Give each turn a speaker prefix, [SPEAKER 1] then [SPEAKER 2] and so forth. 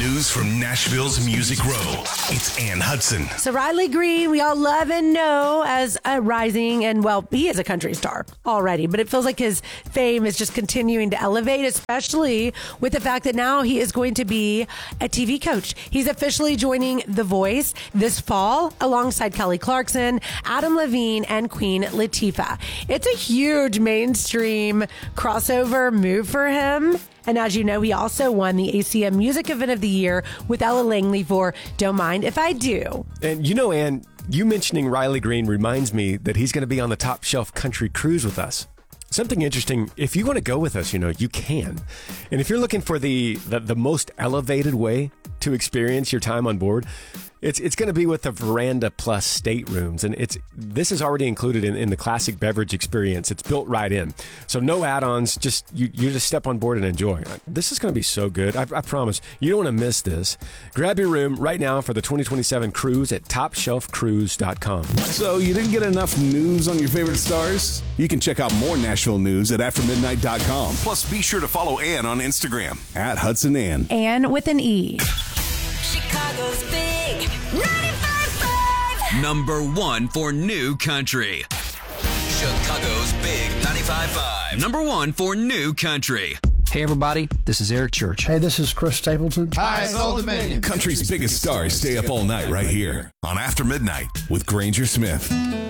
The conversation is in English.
[SPEAKER 1] News from Nashville's Music Row. It's Ann Hudson.
[SPEAKER 2] So Riley Green, we all love and know as a rising, and well, he is a country star already, but it feels like his fame is just continuing to elevate, especially with the fact that now he is going to be a TV coach. He's officially joining The Voice this fall alongside Kelly Clarkson, Adam Levine, and Queen Latifah. It's a huge mainstream crossover move for him. And as you know, he also won the ACM Music Event of the Year with Ella Langley for Don't Mind If I Do.
[SPEAKER 3] And you know, Ann, you mentioning Riley Green reminds me that he's going to be on the Top Shelf Country Cruise with us. Something interesting, if you want to go with us, you know, you can. And if you're looking for the most elevated way to experience your time on board, it's going to be with the Veranda Plus staterooms. And this is already included in the classic beverage experience. It's built right in. So no add-ons, just you just step on board and enjoy. This is going to be so good. I promise. You don't want to miss this. Grab your room right now for the 2027 cruise at TopShelfCruise.com.
[SPEAKER 4] So you didn't get enough news on your favorite stars? You can check out more Nashville news at AfterMidnight.com.
[SPEAKER 1] Plus, be sure to follow Ann on Instagram.
[SPEAKER 4] At Hudson Ann.
[SPEAKER 2] Ann with an E.
[SPEAKER 5] Chicago's Big 95.5.
[SPEAKER 6] Number one for new country. Chicago's Big 95.5. Number one for new country.
[SPEAKER 7] Hey everybody, this is Eric Church.
[SPEAKER 8] Hey, this is Chris Stapleton.
[SPEAKER 4] Hi, it's Old Dominion.
[SPEAKER 1] Country's biggest stars stay up all night right here on After Midnight with Granger Smith.